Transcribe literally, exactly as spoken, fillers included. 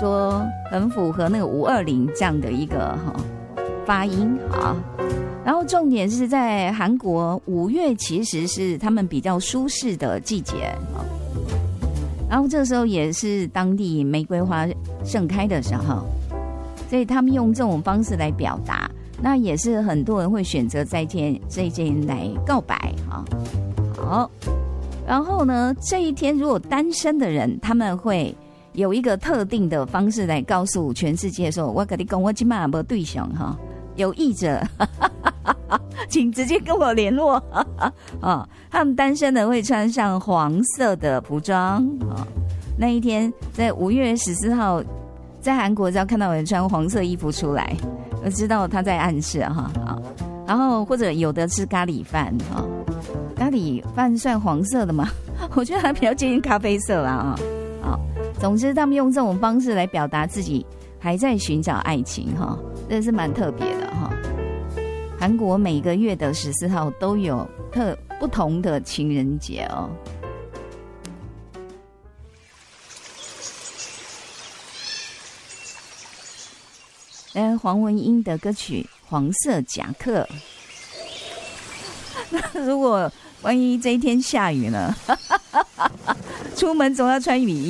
说很符合那个五二零这样的一个哈发音啊。然后重点是在韩国五月其实是他们比较舒适的季节啊，然后这个时候也是当地玫瑰花盛开的时候，所以他们用这种方式来表达，那也是很多人会选择在这这一天来告白啊。好，然后呢，这一天如果单身的人，他们会有一个特定的方式来告诉全世界说，我跟你讲，我今晚没对象哈，有意者请直接跟我联络啊。他们单身的会穿上黄色的服装啊。那一天在五月十四号，在韩国只要看到有人穿黄色衣服出来，我知道他在暗示哈啊。然后或者有的吃咖喱饭啊，咖喱饭算黄色的吗？我觉得还比较接近咖啡色啦啊。好，总之他们用这种方式来表达自己还在寻找爱情哈，这是蛮特别的哈。韩国每个月的十四号都有特不同的情人节哦。来，黄文英的歌曲《黄色夹克》。那如果万一这一天下雨呢？出门总要穿雨衣。